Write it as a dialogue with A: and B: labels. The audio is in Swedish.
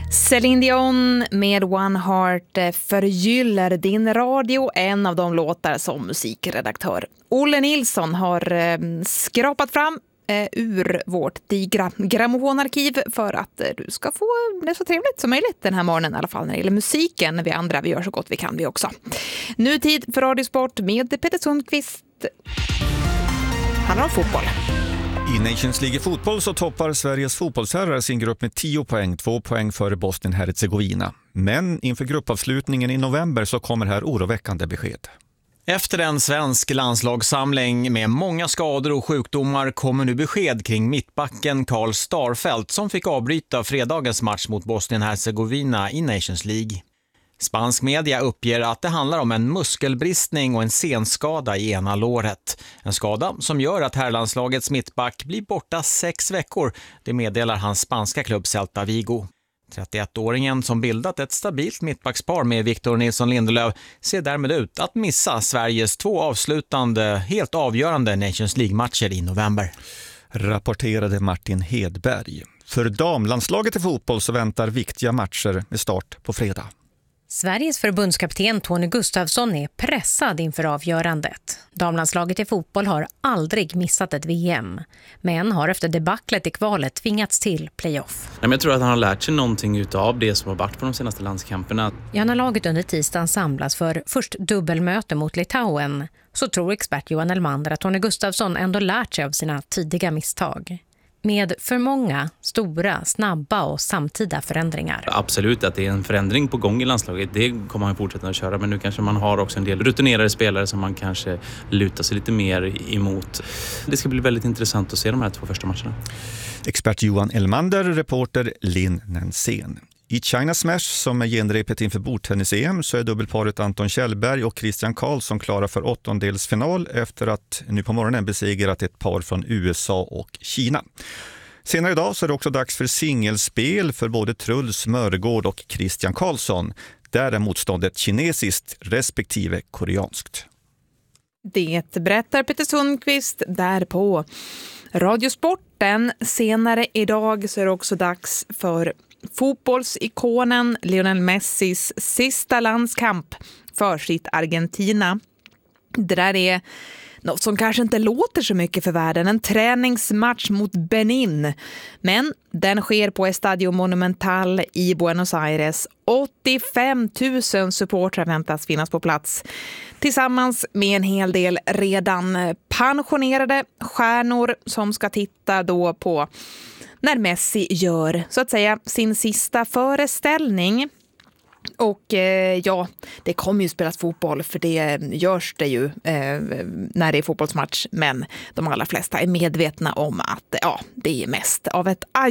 A: Céline Dion med One Heart förgyller din radio, en av de låtar som musikredaktör Olle Nilsson har skrapat fram ur vårt digra grammofonarkiv för att du ska få det så trevligt som möjligt den här morgonen, i alla fall när det gäller musiken. Vi andra, vi gör så gott vi kan vi också. Nu är tid för Radiosport med Peter Sundqvist. Handlar om fotboll.
B: I Nations League fotboll så toppar Sveriges fotbollsherrar sin grupp med 10 poäng, 2 poäng före Bosnien-Hercegovina. Men inför gruppavslutningen i november så kommer här oroväckande besked.
C: Efter en svensk landslagssamling med många skador och sjukdomar kommer nu besked kring mittbacken Karl Starfelt som fick avbryta fredagens match mot Bosnien-Hercegovina i Nations League. Spansk media uppger att det handlar om en muskelbristning och en senskada i ena låret. En skada som gör att herrlandslagets mittback blir borta 6 veckor. Det meddelar hans spanska klubb Celta Vigo. 31-åringen som bildat ett stabilt mittbackspar med Victor Nilsson Lindelöf ser därmed ut att missa Sveriges 2 avslutande, helt avgörande Nations League-matcher i november.
B: Rapporterade Martin Hedberg. För damlandslaget i fotboll så väntar viktiga matcher med start på fredag.
D: Sveriges förbundskapten Tony Gustafsson är pressad inför avgörandet. Damlandslaget i fotboll har aldrig missat ett VM, men har efter debaclet i kvalet tvingats till playoff.
E: Jag tror att han har lärt sig någonting av det som har varit på de senaste landskamperna.
D: Ja, när laget under tisdagen samlas för först dubbelmöte mot Litauen så tror expert Johan Elmander att Tony Gustafsson ändå lärt sig av sina tidiga misstag. Med för många stora, snabba och samtida förändringar.
E: Absolut att det är en förändring på gång i landslaget. Det kommer han fortsätta att köra. Men nu kanske man har också en del rutinerade spelare som man kanske lutar sig lite mer emot. Det ska bli väldigt intressant att se de här 2 första matcherna.
B: Expert Johan Elmander, reporter Linn Nansén. I China Smash som är genrepet inför bordtennis-EM så är dubbelparet Anton Kjellberg och Christian Karlsson klara för 8-delsfinal efter att nu på morgonen besegrat ett par från USA och Kina. Senare idag så är det också dags för singelspel för både Truls Mörgård och Christian Karlsson. Där är motståndet kinesiskt respektive koreanskt.
A: Det berättar Peter Sundqvist där på Radiosporten. Senare idag så är det också dags för fotbollsikonen Lionel Messis sista landskamp för sitt Argentina. Det där är något som kanske inte låter så mycket för världen. En träningsmatch mot Benin. Men den sker på Estadio Monumental i Buenos Aires. 85 000 supportrar väntas finnas på plats. Tillsammans med en hel del redan pensionerade stjärnor som ska titta då på när Messi gör så att säga sin sista föreställning. Och ja, det kommer ju spelas fotboll för det görs det ju när det är fotbollsmatch. Men de allra flesta är medvetna om att ja, det är mest av ett